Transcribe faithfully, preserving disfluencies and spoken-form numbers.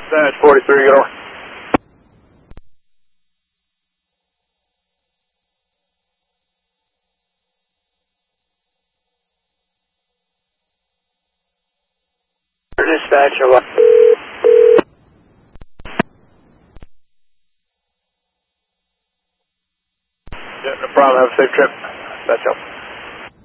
Dispatch forty-three, get over. Dispatch, over. Yeah, no problem. Have a safe trip. Dispatch, over.